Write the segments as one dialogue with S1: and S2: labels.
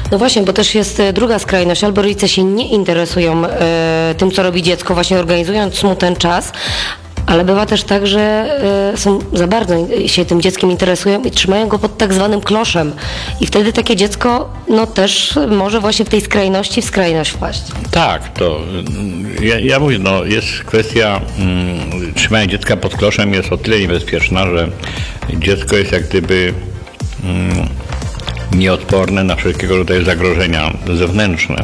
S1: No właśnie, bo też jest druga skrajność. Albo rodzice się nie interesują tym, co robi dziecko, właśnie organizując mu ten czas, ale bywa też tak, że są za bardzo się tym dzieckiem interesują i trzymają go pod tak zwanym kloszem. I wtedy takie dziecko też może właśnie w tej skrajności w skrajność wpaść.
S2: Tak, to ja mówię, jest kwestia trzymania dziecka pod kloszem jest o tyle niebezpieczna, że dziecko jest jak gdyby nieodporne na wszelkiego rodzaju zagrożenia zewnętrzne.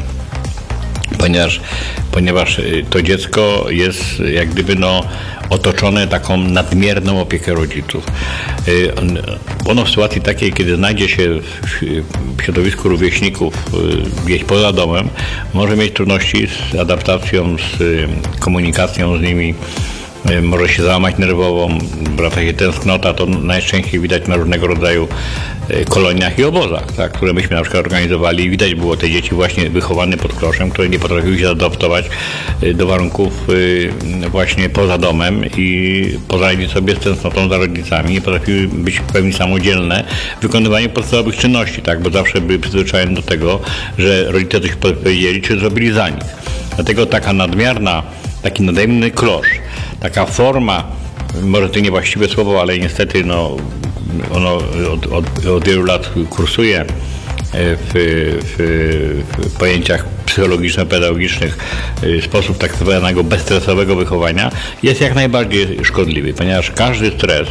S2: Ponieważ to dziecko jest jak gdyby otoczone taką nadmierną opieką rodziców. Ono w sytuacji takiej, kiedy znajdzie się w środowisku rówieśników gdzieś poza domem, może mieć trudności z adaptacją, z komunikacją z nimi, może się załamać nerwowo, wraca się tęsknota, to najczęściej widać na różnego rodzaju koloniach i obozach, tak, które myśmy na przykład organizowali i widać było te dzieci właśnie wychowane pod kloszem, które nie potrafiły się adaptować do warunków właśnie poza domem i poradzić sobie z tęsknotą za rodzicami, nie potrafiły być w pełni samodzielne w wykonywaniu podstawowych czynności, tak, bo zawsze były przyzwyczajone do tego, że rodzice coś powiedzieli czy zrobili za nich. Dlatego taki nadmierny klosz, taka forma, może to niewłaściwe słowo, ale niestety ono od wielu lat kursuje w pojęciach psychologiczno-pedagogicznych, sposób tak zwanego bezstresowego wychowania jest jak najbardziej szkodliwy, ponieważ każdy stres,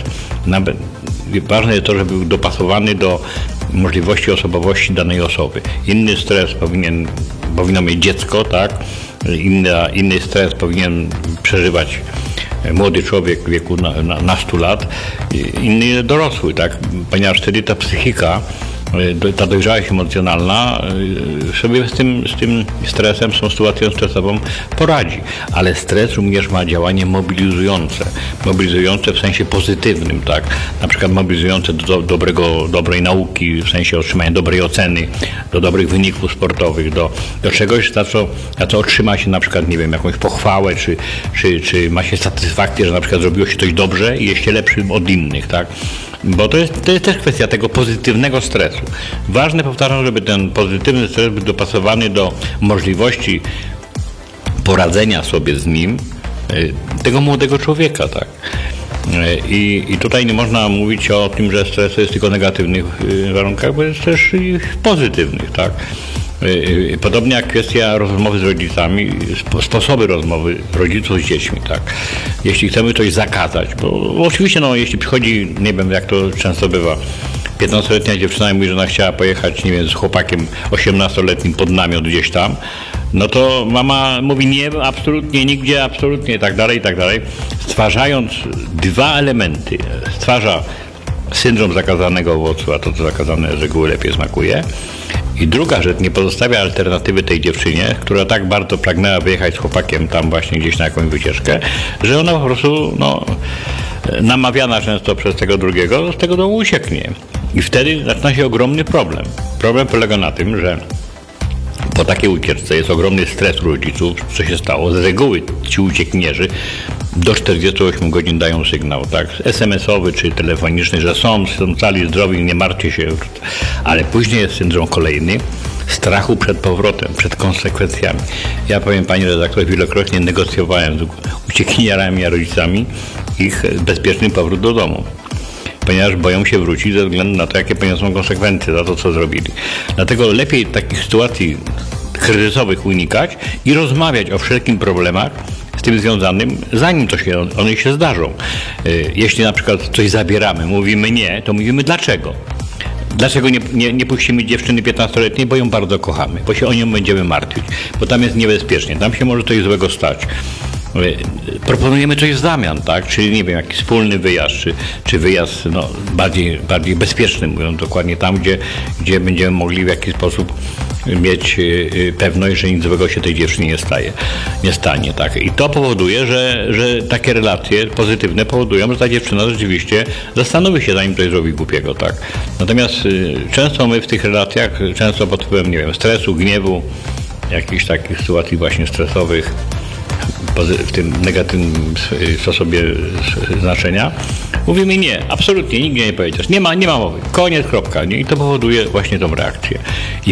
S2: ważne jest to, żeby był dopasowany do możliwości osobowości danej osoby. Inny stres powinno mieć dziecko, tak? Inny stres powinien przeżywać młody człowiek w wieku nastu lat, inny dorosły, tak? Ponieważ wtedy ta psychika, ta dojrzałość emocjonalna sobie z tym stresem, z tą sytuacją stresową poradzi. Ale stres również ma działanie mobilizujące w sensie pozytywnym, tak? Na przykład mobilizujące do dobrej nauki, w sensie otrzymania dobrej oceny, do dobrych wyników sportowych, do czegoś, za co otrzyma się na przykład, nie wiem, jakąś pochwałę, czy ma się satysfakcję, że na przykład zrobiło się coś dobrze i jest się lepszym od innych, tak? Bo to jest też kwestia tego pozytywnego stresu. Ważne, powtarzam, żeby ten pozytywny stres był dopasowany do możliwości poradzenia sobie z nim tego młodego człowieka, tak? I tutaj nie można mówić o tym, że stres jest tylko w negatywnych warunkach, bo jest też i w pozytywnych, tak? Podobnie jak kwestia rozmowy z rodzicami, sposoby rozmowy rodziców z dziećmi, tak. Jeśli chcemy coś zakazać, bo oczywiście jeśli przychodzi, nie wiem jak to często bywa, 15-letnia dziewczyna mówi, że ona chciała pojechać, nie wiem, z chłopakiem 18-letnim pod namiot gdzieś tam, to mama mówi nie, absolutnie, nigdzie, absolutnie i tak dalej, stwarzając dwa elementy. Stwarza syndrom zakazanego owocu, a to co zakazane z reguły lepiej smakuje. I druga rzecz, nie pozostawia alternatywy tej dziewczynie, która tak bardzo pragnęła wyjechać z chłopakiem tam właśnie gdzieś na jakąś wycieczkę, że ona po prostu, namawiana często przez tego drugiego, z tego domu ucieknie. I wtedy zaczyna się ogromny problem. Problem polega na tym, że po takiej ucieczce jest ogromny stres u rodziców, co się stało. Z reguły ci uciekinierzy do 48 godzin dają sygnał, tak, SMS-owy czy telefoniczny, że są cali, zdrowi, nie martwcie się, ale później jest syndrom kolejny, strachu przed powrotem, przed konsekwencjami. Ja powiem pani redaktor, wielokrotnie negocjowałem z uciekinierami, a rodzicami ich bezpieczny powrót do domu, ponieważ boją się wrócić ze względu na to, jakie poniosą konsekwencje za to, co zrobili. Dlatego lepiej takich sytuacji kryzysowych unikać i rozmawiać o wszelkim problemach z tym związanym, zanim one się zdarzą. Jeśli na przykład coś zabieramy, mówimy nie, to mówimy dlaczego. Dlaczego nie puścimy dziewczyny 15-letniej? Bo ją bardzo kochamy, bo się o nią będziemy martwić, bo tam jest niebezpiecznie, tam się może coś złego stać. Proponujemy coś w zamian, tak? Czyli nie wiem, jakiś wspólny wyjazd, czy wyjazd bardziej bezpieczny, mówiąc dokładnie tam, gdzie będziemy mogli w jakiś sposób mieć pewność, że nic złego się tej dziewczynie nie stanie, tak? I to powoduje, że takie relacje pozytywne powodują, że ta dziewczyna rzeczywiście zastanowi się, zanim coś zrobi głupiego, tak? Natomiast często my w tych relacjach, pod wpływem, nie wiem, stresu, gniewu, jakichś takich sytuacji właśnie stresowych, w tym negatywnym sposobie znaczenia, mówimy nie, absolutnie, nigdzie nie powiedziesz, nie ma mowy, koniec, kropka, nie? I to powoduje właśnie tą reakcję. I